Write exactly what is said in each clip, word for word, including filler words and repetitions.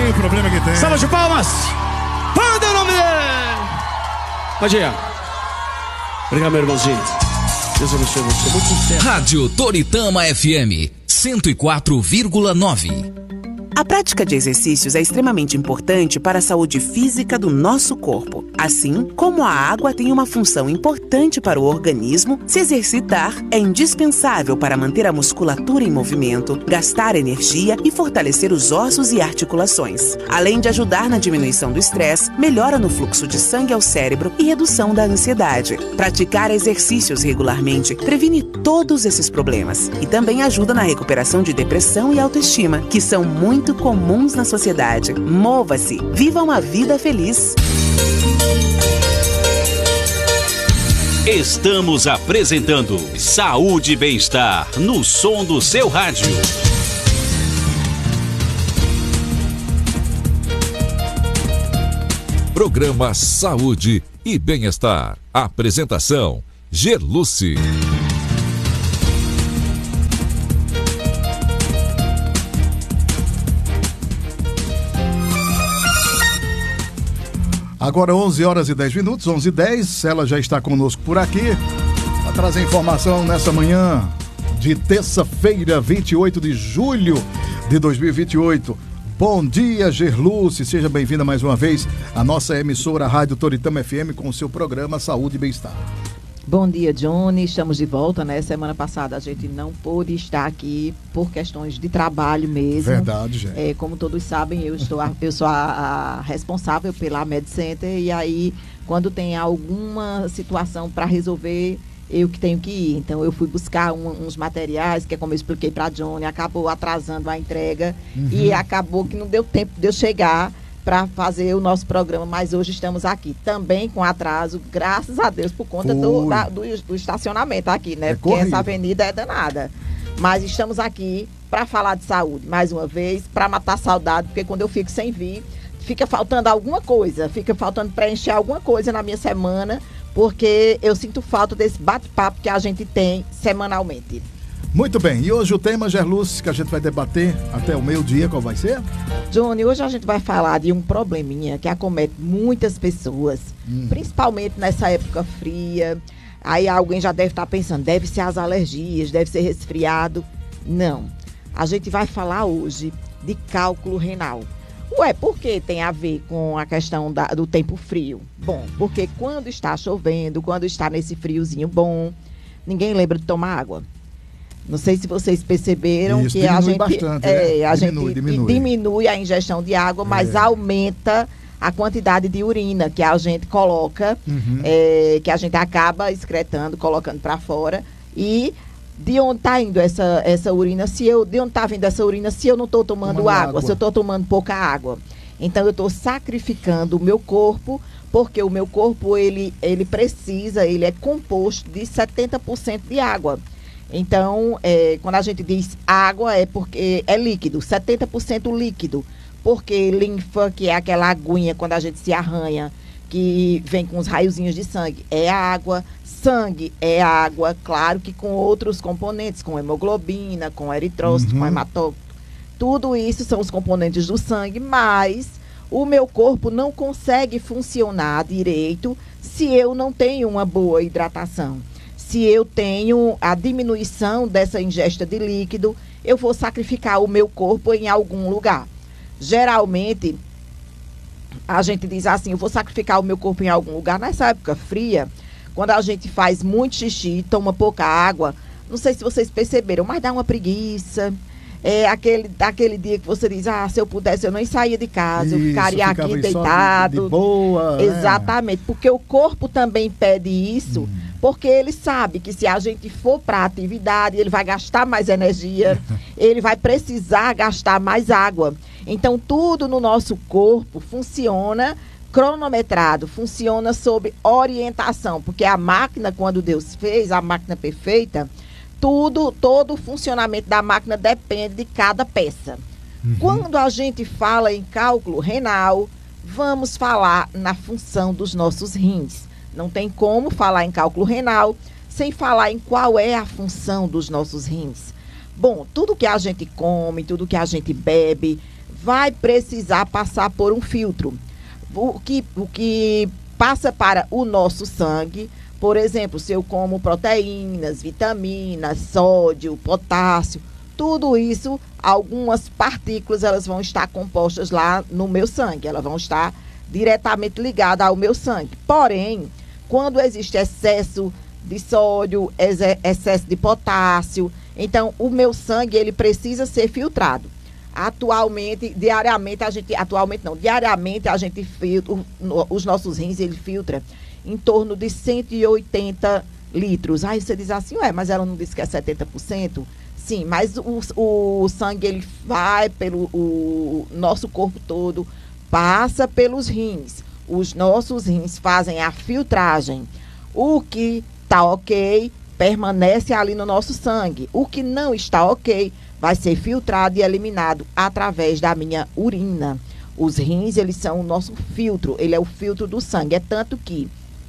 tem, o problema que tem. Salva de palmas! Manda o nome dele! Bom dia. Obrigado, meu irmãozinho. Deus abençoe você. Muito sucesso. Rádio Toritama F M cento e quatro vírgula nove. A prática de exercícios é extremamente importante para a saúde física do nosso corpo. Assim como a água tem uma função importante para o organismo, se exercitar é indispensável para manter a musculatura em movimento, gastar energia e fortalecer os ossos e articulações. Além de ajudar na diminuição do estresse, melhora no fluxo de sangue ao cérebro e redução da ansiedade. Praticar exercícios regularmente previne todos esses problemas e também ajuda na recuperação de depressão e autoestima, que são muito muito comuns na sociedade. Mova-se, viva uma vida feliz. Estamos apresentando Saúde e Bem-Estar no som do seu rádio. Programa Saúde e Bem-Estar. Apresentação: Gerluce. Agora onze horas e dez minutos, onze e dez, ela já está conosco por aqui para trazer informação nessa manhã de terça-feira, vinte e oito de julho de dois mil e vinte e oito. Bom dia, Gerluce, seja bem-vinda mais uma vez à nossa emissora Rádio Toritama F M com o seu programa Saúde e Bem-Estar. Bom dia, Johnny. Estamos de volta, né? Semana passada a gente não pôde estar aqui por questões de trabalho mesmo. Verdade, gente. É, como todos sabem, eu, estou a, eu sou a, a responsável pela Med Center e aí, quando tem alguma situação para resolver, eu que tenho que ir. Então, eu fui buscar um, uns materiais, que é como eu expliquei para Johnny, acabou atrasando a entrega uhum. e acabou que não deu tempo de eu chegar para fazer o nosso programa, mas hoje estamos aqui também com atraso, graças a Deus, por conta do, da, do, do estacionamento aqui, né? É porque corrido. Essa avenida é danada. Mas estamos aqui para falar de saúde, mais uma vez, para matar saudade, porque quando eu fico sem vir, fica faltando alguma coisa, fica faltando preencher alguma coisa na minha semana, porque eu sinto falta desse bate-papo que a gente tem semanalmente. Muito bem, e hoje o tema, Gerluce, que a gente vai debater até o meio-dia, qual vai ser? Johnny, hoje a gente vai falar de um probleminha que acomete muitas pessoas, hum. principalmente nessa época fria. Aí alguém já deve estar pensando, deve ser as alergias, deve ser resfriado. Não, a gente vai falar hoje de cálculo renal. Ué, por que tem a ver com a questão da, do tempo frio? Bom, porque quando está chovendo, quando está nesse friozinho bom, ninguém lembra de tomar água. Não sei se vocês perceberam Isso, que a gente, bastante, é, né? a diminui, gente diminui. diminui a ingestão de água, mas é. aumenta a quantidade de urina que a gente coloca, uhum. é, que a gente acaba excretando, colocando para fora. E de onde está indo essa, essa urina? Se eu, de onde está vindo essa urina se eu não estou tomando, tomando água, água, se eu estou tomando pouca água? Então eu estou sacrificando o meu corpo, porque o meu corpo ele, ele precisa, ele é composto de setenta por cento de água. Então, é, quando a gente diz água, é porque é líquido, setenta por cento líquido. Porque linfa, que é aquela aguinha quando a gente se arranha, que vem com os raiozinhos de sangue, é água. Sangue é água, claro que com outros componentes, com hemoglobina, com eritrócito, uhum. com hematócrito. Tudo isso são os componentes do sangue, mas o meu corpo não consegue funcionar direito se eu não tenho uma boa hidratação. Se eu tenho a diminuição dessa ingesta de líquido, eu vou sacrificar o meu corpo em algum lugar. Geralmente, a gente diz assim, eu vou sacrificar o meu corpo em algum lugar. Nessa época fria, quando a gente faz muito xixi, toma pouca água, não sei se vocês perceberam, mas dá uma preguiça. É aquele, aquele dia que você diz, ah, se eu pudesse, eu nem saía de casa, isso, eu ficaria aqui deitado. De, de boa, exatamente, né? Porque o corpo também pede isso, hum. porque ele sabe que se a gente for para a atividade, ele vai gastar mais energia, ele vai precisar gastar mais água. Então, tudo no nosso corpo funciona cronometrado, funciona sob orientação, porque a máquina, quando Deus fez, a máquina perfeita, tudo, todo o funcionamento da máquina depende de cada peça. Uhum. Quando a gente fala em cálculo renal, vamos falar na função dos nossos rins. Não tem como falar em cálculo renal sem falar em qual é a função dos nossos rins. Bom, tudo que a gente come, tudo que a gente bebe, vai precisar passar por um filtro. O que, o que passa para o nosso sangue, por exemplo, se eu como proteínas, vitaminas, sódio, potássio, tudo isso, algumas partículas, elas vão estar compostas lá no meu sangue, elas vão estar diretamente ligadas ao meu sangue. Porém, quando existe excesso de sódio, excesso de potássio, então o meu sangue, ele precisa ser filtrado. Atualmente, diariamente, a gente, atualmente não, diariamente a gente filtra, os nossos rins, ele filtra em torno de cento e oitenta litros. Aí você diz assim, ué, mas ela não disse que é setenta por cento? Sim, mas o, o sangue, ele vai pelo o nosso corpo todo, passa pelos rins. Os nossos rins fazem a filtragem. O que está ok, permanece ali no nosso sangue. O que não está ok, vai ser filtrado e eliminado através da minha urina. Os rins, eles são o nosso filtro, ele é o filtro do sangue. É tanto que,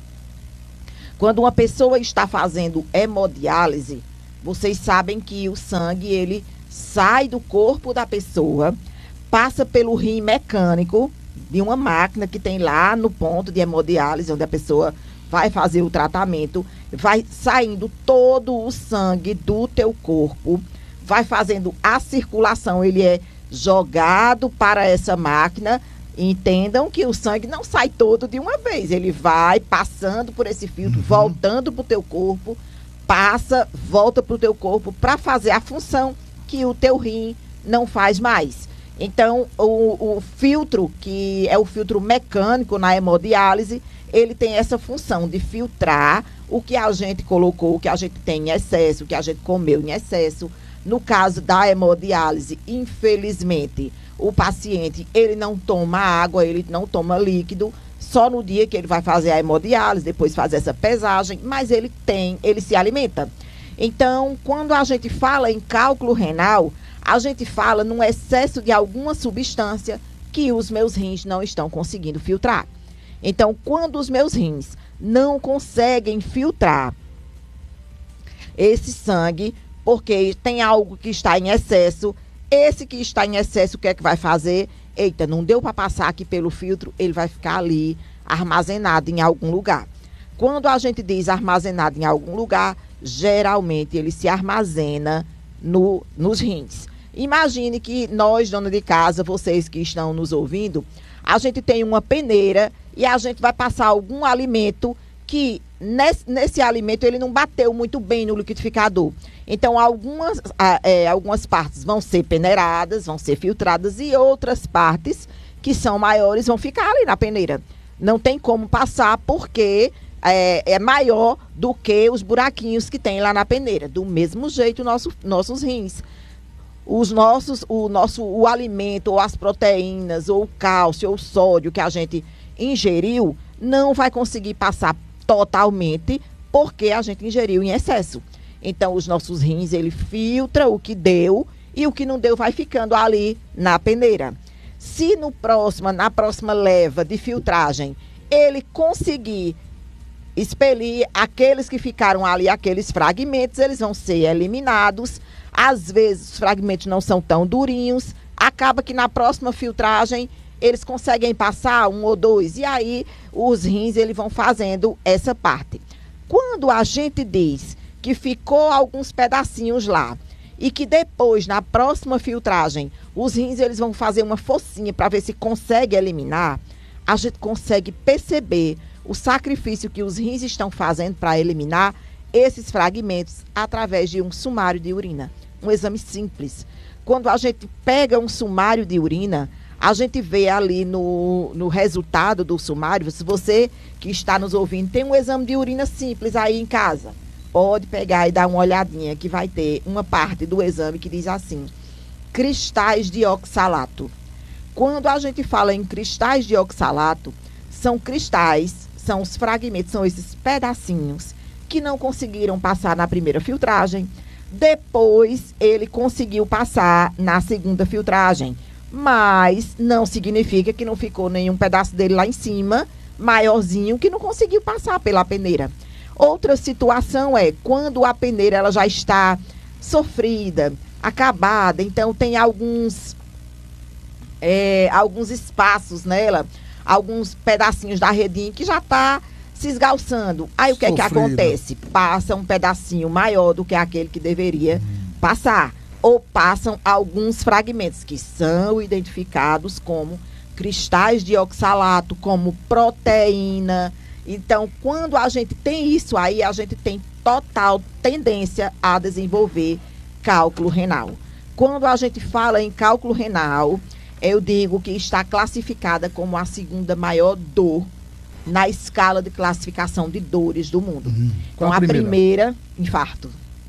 quando uma pessoa está fazendo hemodiálise, vocês sabem que o sangue, ele sai do corpo da pessoa, passa pelo rim mecânico de uma máquina que tem lá no ponto de hemodiálise, onde a pessoa vai fazer o tratamento, vai saindo todo o sangue do teu corpo, vai fazendo a circulação, ele é jogado para essa máquina. Entendam que o sangue não sai todo de uma vez, ele vai passando por esse filtro, uhum. voltando para o teu corpo, passa, volta para o teu corpo para fazer a função que o teu rim não faz mais. Então, o, o filtro, que é o filtro mecânico na hemodiálise, ele tem essa função de filtrar o que a gente colocou, o que a gente tem em excesso, o que a gente comeu em excesso. No caso da hemodiálise, infelizmente, o paciente, ele não toma água, ele não toma líquido, só no dia que ele vai fazer a hemodiálise, depois fazer essa pesagem, mas ele tem, ele se alimenta. Então, quando a gente fala em cálculo renal, a gente fala num excesso de alguma substância que os meus rins não estão conseguindo filtrar. Então, quando os meus rins não conseguem filtrar esse sangue, porque tem algo que está em excesso, esse que está em excesso, o que é que vai fazer? Eita, não deu para passar aqui pelo filtro, ele vai ficar ali armazenado em algum lugar. Quando a gente diz armazenado em algum lugar, geralmente ele se armazena no, nos rins. Imagine que nós, dona de casa, vocês que estão nos ouvindo, a gente tem uma peneira e a gente vai passar algum alimento que nesse, nesse alimento ele não bateu muito bem no liquidificador. Então, algumas, é, algumas partes vão ser peneiradas, vão ser filtradas, e outras partes que são maiores vão ficar ali na peneira. Não tem como passar porque é, é maior do que os buraquinhos que tem lá na peneira. Do mesmo jeito, nosso, nossos rins. Os nossos, o nosso o alimento, ou as proteínas, ou o cálcio, ou o sódio que a gente ingeriu, não vai conseguir passar totalmente porque a gente ingeriu em excesso. Então, os nossos rins, ele filtra o que deu e o que não deu vai ficando ali na peneira. Se no próximo, na próxima leva de filtragem, ele conseguir expelir aqueles que ficaram ali, aqueles fragmentos, eles vão ser eliminados. Às vezes, os fragmentos não são tão durinhos. Acaba que na próxima filtragem, eles conseguem passar um ou dois. E aí, os rins, eles vão fazendo essa parte. Quando a gente diz que ficou alguns pedacinhos lá e que depois, na próxima filtragem, os rins, eles vão fazer uma focinha para ver se consegue eliminar, a gente consegue perceber o sacrifício que os rins estão fazendo para eliminar esses fragmentos através de um sumário de urina. Um exame simples. Quando a gente pega um sumário de urina, a gente vê ali no, no resultado do sumário, se você que está nos ouvindo tem um exame de urina simples aí em casa, pode pegar e dar uma olhadinha que vai ter uma parte do exame que diz assim, cristais de oxalato. Quando a gente fala em cristais de oxalato, são cristais, são os fragmentos, são esses pedacinhos que não conseguiram passar na primeira filtragem, depois ele conseguiu passar na segunda filtragem, mas não significa que não ficou nenhum pedaço dele lá em cima, maiorzinho, que não conseguiu passar pela peneira. Outra situação é quando a peneira ela já está sofrida, acabada. Então tem alguns, é, alguns espaços nela, alguns pedacinhos da redinha que já está se esgalçando. Aí o que é que acontece? Passa um pedacinho maior do que aquele que deveria hum. passar. Ou passam alguns fragmentos que são identificados como cristais de oxalato, como proteína. Então, quando a gente tem isso aí, a gente tem total tendência a desenvolver cálculo renal. Quando a gente fala em cálculo renal, eu digo que está classificada como a segunda maior dor na escala de classificação de dores do mundo. Uhum. Então, a primeira? primeira, infarto.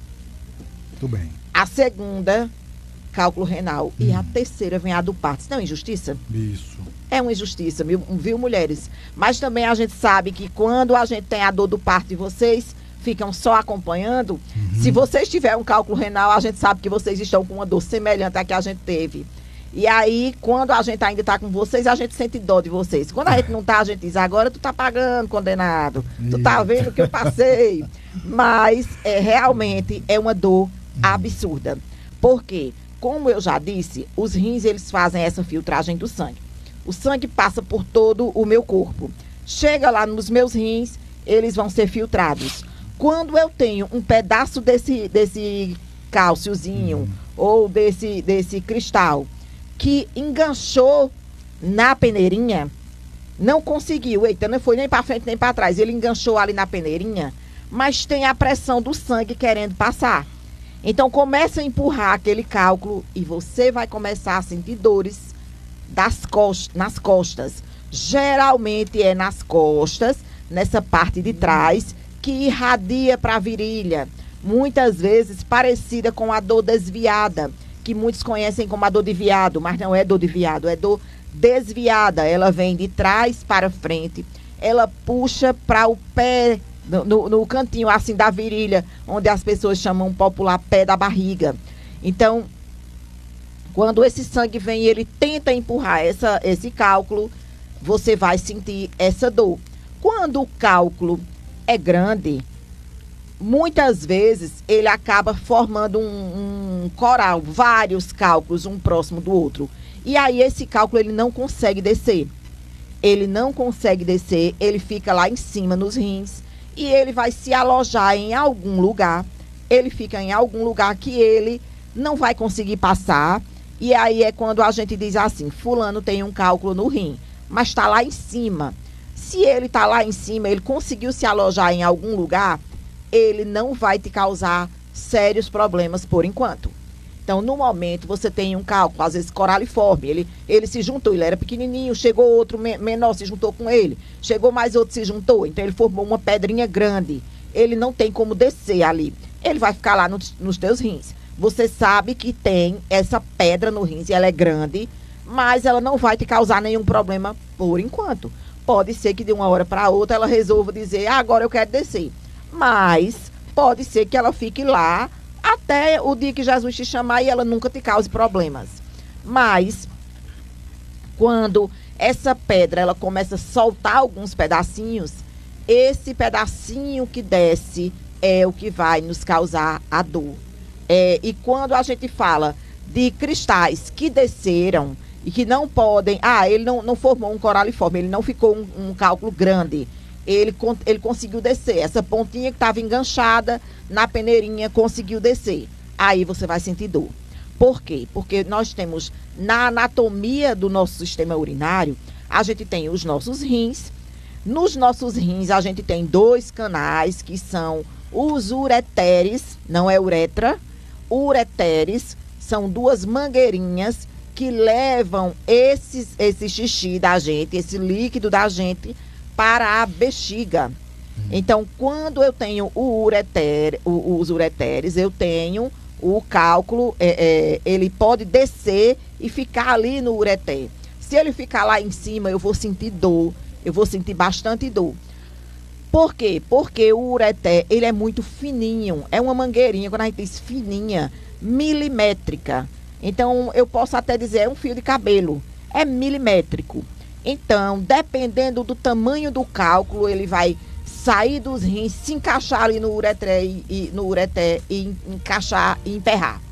Muito bem. A segunda, cálculo renal. Hum. E a terceira vem a do parto. Isso não é injustiça? Isso. É uma injustiça, viu, viu, mulheres? Mas também a gente sabe que quando a gente tem a dor do parto e vocês ficam só acompanhando, uhum. se vocês tiverem um cálculo renal, a gente sabe que vocês estão com uma dor semelhante à que a gente teve. E aí, quando a gente ainda está com vocês, a gente sente dó de vocês. Quando a gente não está, a gente diz, agora tu tá pagando, condenado. Tu tá vendo o que eu passei. Mas, é, realmente, é uma dor absurda. Porque, como eu já disse, os rins, eles fazem essa filtragem do sangue. O sangue passa por todo o meu corpo. Chega lá nos meus rins, eles vão ser filtrados. Quando eu tenho um pedaço desse, desse cálciozinho uhum. ou desse, desse cristal que enganchou na peneirinha, não conseguiu, eita, não foi nem para frente nem para trás, ele enganchou ali na peneirinha, mas tem a pressão do sangue querendo passar. Então, começa a empurrar aquele cálculo e você vai começar a sentir dores das cost- nas costas. Geralmente é nas costas, nessa parte de trás, que irradia para a virilha. Muitas vezes parecida com a dor desviada, que muitos conhecem como a dor de viado, mas não é dor de viado, é dor desviada. Ela vem de trás para frente, ela puxa para o pé, No, no, no cantinho assim da virilha, onde as pessoas chamam popular pé da barriga. Então, quando esse sangue vem e ele tenta empurrar essa, esse cálculo, você vai sentir essa dor. Quando o cálculo é grande, muitas vezes ele acaba formando um, um coral, vários cálculos, um próximo do outro. E aí esse cálculo ele não consegue descer. Ele não consegue descer, ele fica lá em cima nos rins. E ele vai se alojar em algum lugar, ele fica em algum lugar que ele não vai conseguir passar. E aí é quando a gente diz assim, fulano tem um cálculo no rim, mas está lá em cima. Se ele está lá em cima, ele conseguiu se alojar em algum lugar, ele não vai te causar sérios problemas por enquanto. Então, no momento, você tem um cálculo, às vezes coraliforme, ele, ele se juntou, ele era pequenininho, chegou outro me- menor, se juntou com ele, chegou mais outro, se juntou, então ele formou uma pedrinha grande, ele não tem como descer ali, ele vai ficar lá no, nos teus rins. Você sabe que tem essa pedra no rins e ela é grande, mas ela não vai te causar nenhum problema por enquanto. Pode ser que de uma hora para outra ela resolva dizer, ah, agora eu quero descer, mas pode ser que ela fique lá até o dia que Jesus te chamar e ela nunca te cause problemas. Mas, quando essa pedra ela começa a soltar alguns pedacinhos, esse pedacinho que desce é o que vai nos causar a dor. É, e quando a gente fala de cristais que desceram e que não podem... Ah, ele não, não formou um coraliforme, ele não ficou um, um cálculo grande. Ele, ele conseguiu descer. Essa pontinha que estava enganchada na peneirinha conseguiu descer. Aí você vai sentir dor. Por quê? Porque nós temos, na anatomia do nosso sistema urinário, a gente tem os nossos rins. Nos nossos rins, a gente tem dois canais, que são os ureteres, não é uretra. Ureteres são duas mangueirinhas que levam esses, esse xixi da gente, esse líquido da gente, para a bexiga. Então, quando eu tenho o ureter, o, os ureteres, eu tenho o cálculo, é, é, ele pode descer e ficar ali no ureter. Se ele ficar lá em cima, eu vou sentir dor, eu vou sentir bastante dor. Por quê? Porque o ureter, ele é muito fininho, é uma mangueirinha, quando a gente diz fininha, milimétrica. Então, eu posso até dizer, é um fio de cabelo, é milimétrico. Então, dependendo do tamanho do cálculo, ele vai sair dos rins, se encaixar ali no ureter e, e, no ureter, e encaixar e emperrar.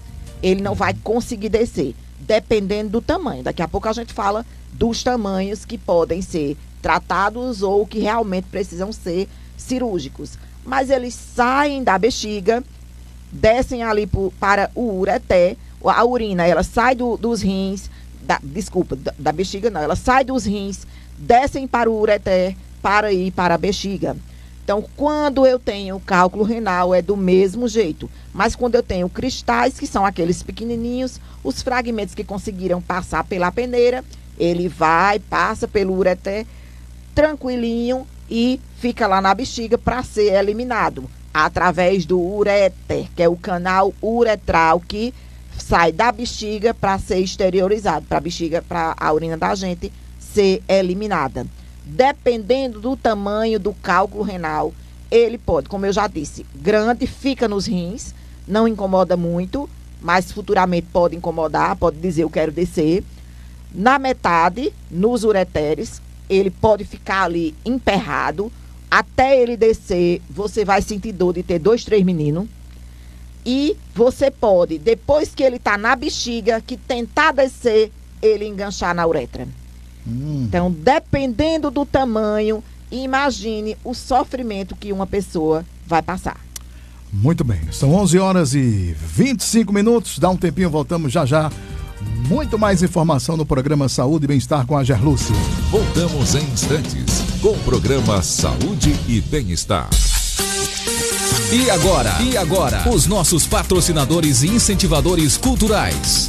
ele não vai conseguir descer, dependendo do tamanho. Daqui a pouco a gente fala dos tamanhos que podem ser tratados ou que realmente precisam ser cirúrgicos. Mas eles saem da bexiga, descem ali pro, para o ureter, a urina, ela sai do, dos rins, da, desculpa, da, da bexiga não, ela sai dos rins, descem para o ureter, para ir para a bexiga. Então, quando eu tenho cálculo renal, é do mesmo jeito. Mas quando eu tenho cristais, que são aqueles pequenininhos, os fragmentos que conseguiram passar pela peneira, ele vai, passa pelo ureter, tranquilinho, e fica lá na bexiga para ser eliminado. Através do ureter, que é o canal uretral, que sai da bexiga para ser exteriorizado, para a bexiga, para a urina da gente ser eliminada. Dependendo do tamanho do cálculo renal, ele pode, como eu já disse, grande, fica nos rins, não incomoda muito, mas futuramente pode incomodar, pode dizer eu quero descer. Na metade, nos ureteres, ele pode ficar ali emperrado, até ele descer, você vai sentir dor de ter dois, três meninos. E você pode, depois que ele está na bexiga, que tentar descer, ele enganchar na uretra. Hum. Então, dependendo do tamanho, imagine o sofrimento que uma pessoa vai passar. Muito bem, são onze horas e vinte e cinco minutos, dá um tempinho, voltamos já já. Muito mais informação no programa Saúde e Bem-Estar com a Gerlúcia. Voltamos em instantes com o programa Saúde e Bem-Estar. E agora? E agora? Os nossos patrocinadores e incentivadores culturais.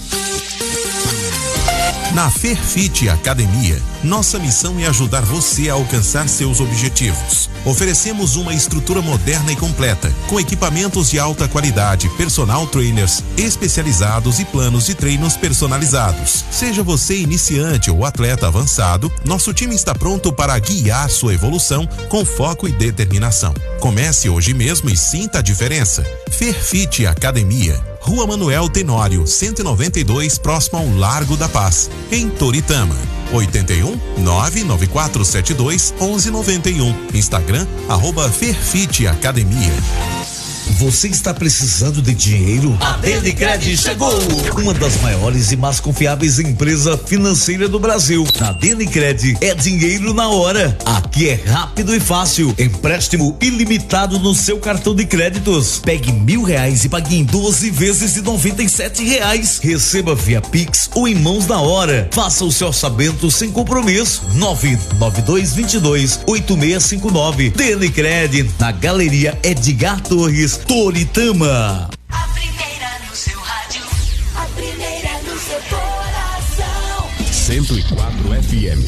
Na Ferfit Academia, nossa missão é ajudar você a alcançar seus objetivos. Oferecemos uma estrutura moderna e completa, com equipamentos de alta qualidade, personal trainers especializados e planos de treinos personalizados. Seja você iniciante ou atleta avançado, nosso time está pronto para guiar sua evolução com foco e determinação. Comece hoje mesmo e sinta a diferença. Ferfit Academia, Rua Manuel Tenório, cento e noventa e dois, próximo ao Largo da Paz, em Toritama. oito um, nove nove quatro sete dois, um um nove um. Instagram, arroba Ferfit Academia. Você está precisando de dinheiro? A Denicred chegou! Uma das maiores e mais confiáveis empresas financeiras do Brasil. Na Denicred é dinheiro na hora. Aqui é rápido e fácil. Empréstimo ilimitado no seu cartão de créditos. Pegue mil reais e pague em doze vezes de noventa e sete reais. Receba via Pix ou em mãos na hora. Faça o seu orçamento sem compromisso. nove nove dois dois dois, oito seis cinco nove. Denicred, na Galeria Edgar Torres, Toritama. A primeira no seu rádio, a primeira no seu coração. cento e quatro F M.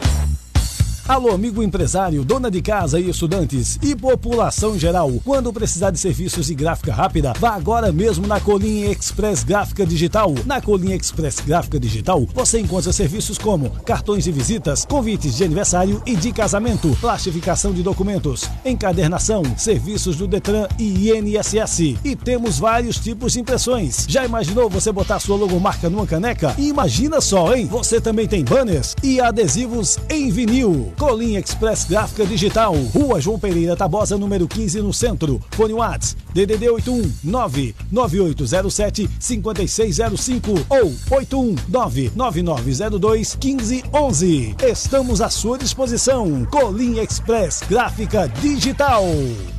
Alô, amigo empresário, dona de casa e estudantes e população em geral. Quando precisar de serviços de gráfica rápida, vá agora mesmo na Colinha Express Gráfica Digital. Na Colinha Express Gráfica Digital, você encontra serviços como cartões de visitas, convites de aniversário e de casamento, plastificação de documentos, encadernação, serviços do Detran e I N S S. E temos vários tipos de impressões. Já imaginou você botar sua logomarca numa caneca? E imagina só, hein? Você também tem banners e adesivos em vinil. Colinha Express Gráfica Digital, Rua João Pereira Tabosa, número quinze, no centro. Fone WhatsApp, D D D oito um nove nove oito zero sete cinco seis zero cinco ou oito um nove nove nove zero dois um cinco um um. Estamos à sua disposição. Colinha Express Gráfica Digital.